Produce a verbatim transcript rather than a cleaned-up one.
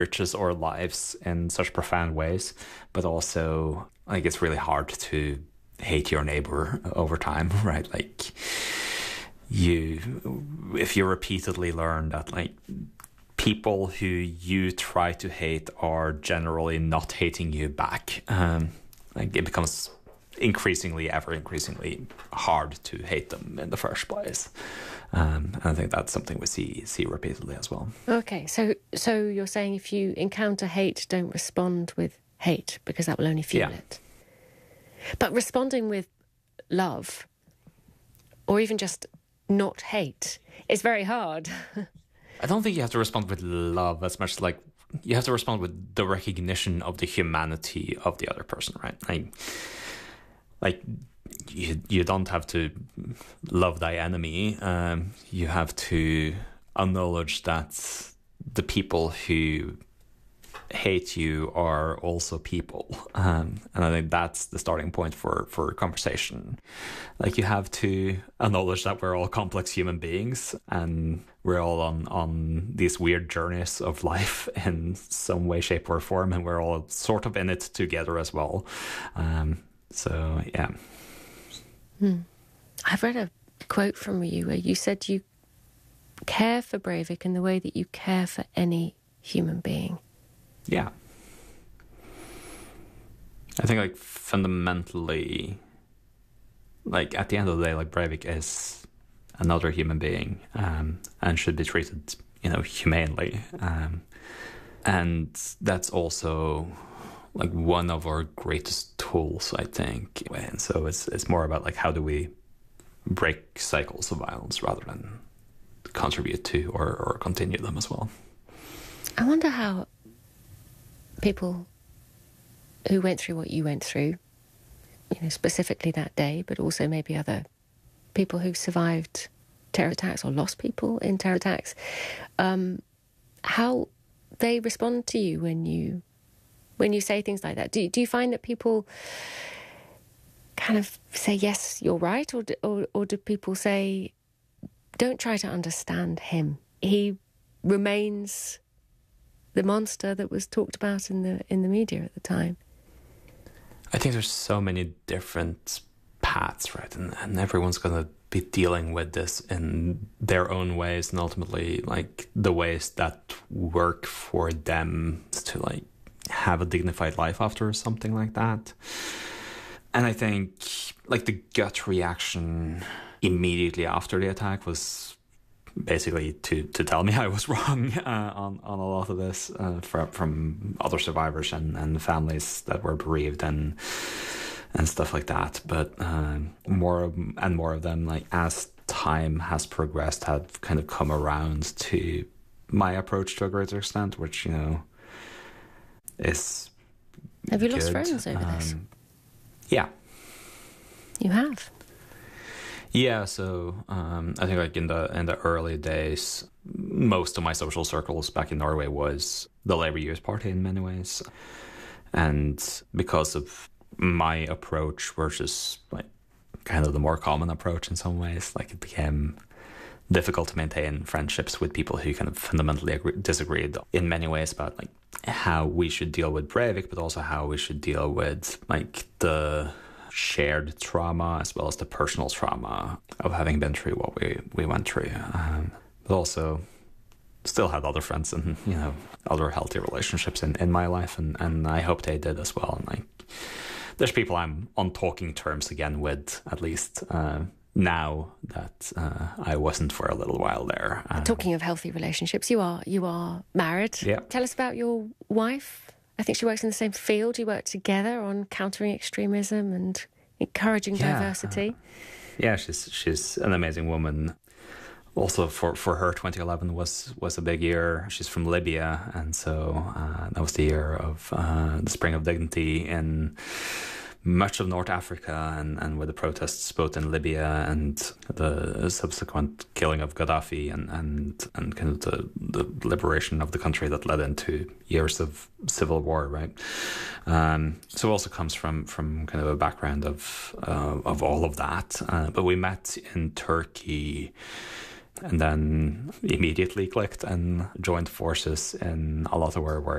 enriches our lives in such profound ways, but also like it's really hard to hate your neighbor over time, right? Like you, if you repeatedly learn that like people who you try to hate are generally not hating you back, um, like it becomes increasingly, ever increasingly hard to hate them in the first place. Um, and I think that's something we see see repeatedly as well. Okay, so so you're saying if you encounter hate, don't respond with hate, because that will only fuel Yeah. it. But responding with love, or even just not hate, is very hard. I don't think you have to respond with love as much as like you have to respond with the recognition of the humanity of the other person, right? Like, like you, you don't have to love thy enemy. Um, you have to acknowledge that the people who hate you are also people. Um, and I think that's the starting point for, for conversation. Like you have to acknowledge that we're all complex human beings and we're all on, on these weird journeys of life in some way, shape or form. And we're all sort of in it together as well. Um, so, yeah. Hmm. I've read a quote from you where you said you care for Breivik in the way that you care for any human being. Yeah. I think, like, fundamentally, like, at the end of the day, like, Breivik is another human being um, and should be treated, you know, humanely. Um, and that's also, like, one of our greatest tools, I think. And so it's it's more about, like, how do we break cycles of violence rather than contribute to or, or continue them as well. I wonder how people who went through what you went through, you know, specifically that day, but also maybe other people who survived terror attacks or lost people in terror attacks, um, how they respond to you when you when you say things like that. Do, do you find that people kind of say, yes, you're right, or do, or, or do people say, don't try to understand him. He remains the monster that was talked about in the in the media at the time? I think there's so many different paths, right? And, and everyone's going to be dealing with this in their own ways, and ultimately, like, the ways that work for them to, like, have a dignified life after something like that. And I think, like, the gut reaction immediately after the attack was basically to, to tell me I was wrong uh, on, on a lot of this uh, from, from other survivors and, and families that were bereaved and and stuff like that. But uh, more and more of them, like, as time has progressed, have kind of come around to my approach to a greater extent, which, you know, is Have you good. lost friends over um, this? Yeah. You have? Yeah, so um, I think, like, in the in the early days, most of my social circles back in Norway was the Labour Youth Party in many ways. And because of my approach versus, like, kind of the more common approach in some ways, like, it became difficult to maintain friendships with people who kind of fundamentally agree, disagreed in many ways about, like, how we should deal with Breivik, but also how we should deal with, like, the shared trauma as well as the personal trauma of having been through what we, we went through. Um, but also still had other friends and, you know, other healthy relationships in, in my life, and, and I hope they did as well. And, like, there's people I'm on talking terms again with, at least uh, now that uh, I wasn't for a little while there. Um, Talking of healthy relationships, you are you are married. Yeah. Tell us about your wife. I think she works in the same field. You work together on countering extremism and encouraging yeah, diversity. Uh, yeah, she's she's an amazing woman. Also, for, for her, twenty eleven was, was a big year. She's from Libya, and so uh, that was the year of uh, the Spring of Dignity in much of North Africa, and, and with the protests both in Libya and the subsequent killing of Gaddafi, and, and, and kind of the, the liberation of the country that led into years of civil war, right? Um, so also comes from, from kind of a background of uh, of all of that. Uh, but we met in Turkey and then immediately clicked and joined forces in a lot of our work